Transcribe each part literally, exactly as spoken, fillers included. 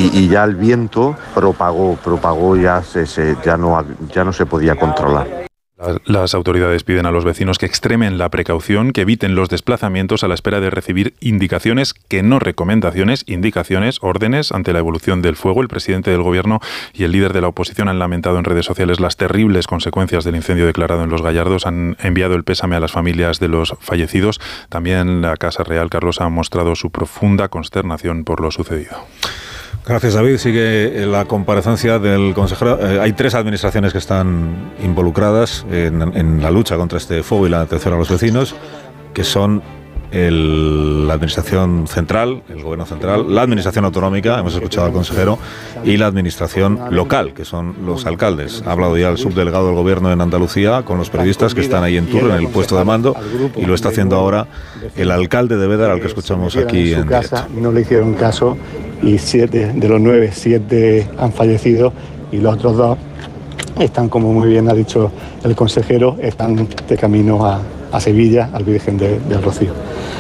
y, y ya el viento propagó, propagó ya se, se, ya no ya no se podía controlar. Las autoridades piden a los vecinos que extremen la precaución, que eviten los desplazamientos a la espera de recibir indicaciones, que no recomendaciones, indicaciones, órdenes ante la evolución del fuego. El presidente del Gobierno y el líder de la oposición han lamentado en redes sociales las terribles consecuencias del incendio declarado en Los Gallardos. Han enviado el pésame a las familias de los fallecidos. También la Casa Real, Carlos, ha mostrado su profunda consternación por lo sucedido. Gracias, David. Sigue la comparecencia del consejero. Eh, hay tres administraciones que están involucradas en, en la lucha contra este fuego y la atención a los vecinos, que son el, la administración central, el gobierno central, la administración autonómica, hemos escuchado al consejero, y la administración local, que son los alcaldes. Ha hablado ya el subdelegado del gobierno en Andalucía con los periodistas que están ahí en turno en el puesto de mando, y lo está haciendo ahora el alcalde de Bédar, al que escuchamos aquí en directo. No le hicieron caso y siete de los nueve, siete han fallecido y los otros dos están, como muy bien ha dicho el consejero, están de camino a, a Sevilla, al Virgen de, del Rocío.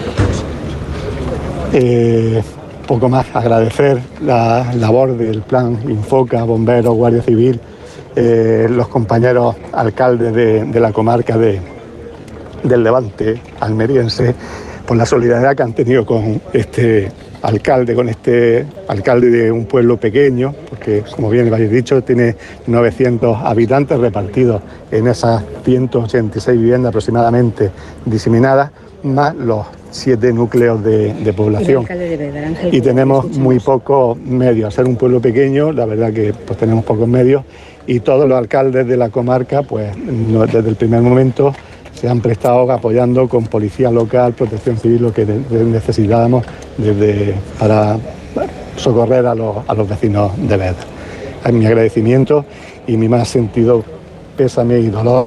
Eh, poco más, agradecer la labor del plan Infoca, bomberos, Guardia Civil, eh, los compañeros alcaldes de, de la comarca de, del Levante almeriense, por la solidaridad que han tenido con este alcalde, con este alcalde de un pueblo pequeño, porque como bien habéis dicho, tiene novecientos habitantes repartidos en esas ciento ochenta y seis viviendas aproximadamente diseminadas, más los siete núcleos de, de población. Y, de Bédar, Ángel, y tenemos muy pocos medios. Al ser un pueblo pequeño, la verdad que pues tenemos pocos medios, y todos los alcaldes de la comarca, pues no, desde el primer momento se han prestado apoyando con policía local, protección civil, lo que necesitábamos desde, para socorrer a los, a los vecinos de Bédar. Es mi agradecimiento y mi más sentido pésame y dolor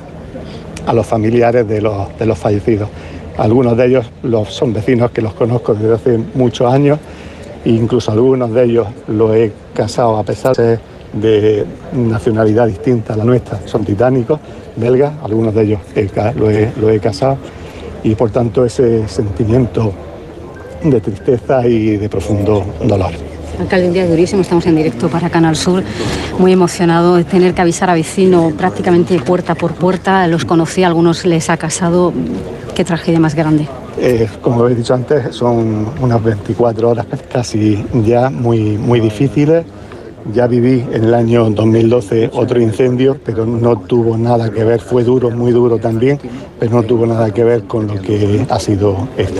a los familiares de los, de los fallecidos. Algunos de ellos los, son vecinos que los conozco desde hace muchos años, e incluso algunos de ellos los he casado a pesar de de nacionalidad distinta a la nuestra, son titánicos, belgas, algunos de ellos he, lo, he, lo he casado, y por tanto ese sentimiento de tristeza y de profundo dolor. Alcalde, un día durísimo, estamos en directo para Canal Sur, muy emocionado de tener que avisar a vecinos prácticamente puerta por puerta, los conocí, a algunos les ha casado. ¿Qué tragedia más grande? Eh, como he dicho antes, son unas veinticuatro horas casi ya muy, muy difíciles. Ya viví en el año dos mil doce otro incendio, pero no tuvo nada que ver, fue duro, muy duro también, pero no tuvo nada que ver con lo que ha sido este.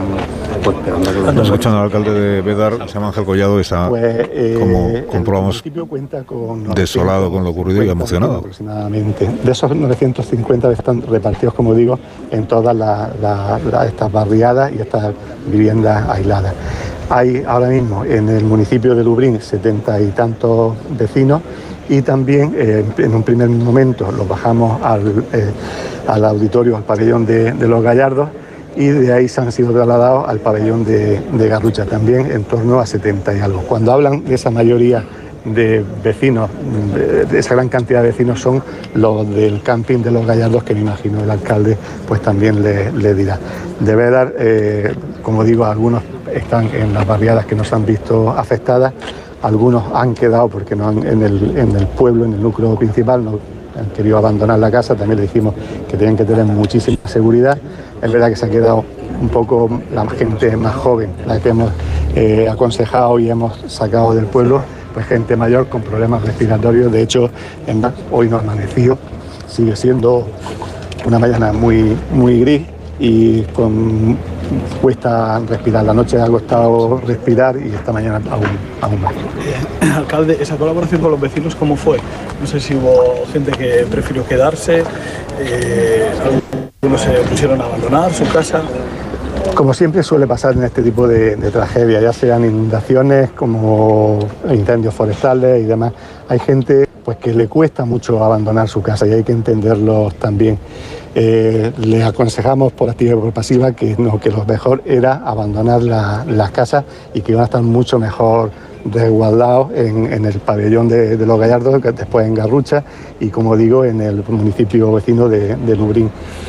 Estamos escuchando al alcalde de Bédar, se llama Ángel Collado, y está, pues, eh, como comprobamos, con desolado con lo ocurrido y emocionado. Aproximadamente. De esos novecientos cincuenta están repartidos, como digo, en todas la, la, la, estas barriadas y estas viviendas aisladas. Hay ahora mismo en el municipio de Lublin setenta y tantos vecinos, y también eh, en un primer momento los bajamos al, eh, al auditorio, al pabellón de, de Los Gallardos, y de ahí se han sido trasladados al pabellón de, de Garrucha, también en torno a setenta y algo. Cuando hablan de esa mayoría de vecinos, de, de esa gran cantidad de vecinos, son los del camping de Los Gallardos, que me imagino el alcalde pues también le, le dirá. De Bédar, eh, como digo, algunos están en las barriadas que no se han visto afectadas, algunos han quedado porque no han, en, el, en el pueblo, en el núcleo principal, no han querido abandonar la casa. También le dijimos que tenían que tener muchísima seguridad. Es verdad que se ha quedado un poco la gente más joven, la que hemos eh, aconsejado y hemos sacado del pueblo, pues gente mayor con problemas respiratorios. De hecho, en, hoy no ha amanecido, sigue siendo una mañana muy, muy gris y con, cuesta respirar. La noche ha costado respirar y esta mañana aún, aún más. Eh, alcalde, esa colaboración con los vecinos, ¿cómo fue? No sé si hubo gente que prefirió quedarse, eh, algunos se pusieron a abandonar su casa. Como siempre suele pasar en este tipo de, de tragedias, ya sean inundaciones como incendios forestales y demás, hay gente pues que le cuesta mucho abandonar su casa y hay que entenderlos también. Eh, les aconsejamos por activa y por pasiva que, no, que lo mejor era abandonar la, las casas y que iban a estar mucho mejor resguardados en, en el pabellón de, de Los Gallardos, después en Garrucha y, como digo, en el municipio vecino de, de Lublin.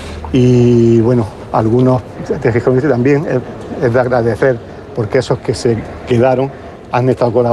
Y bueno, algunos también es, es de agradecer porque esos que se quedaron han estado colaborando.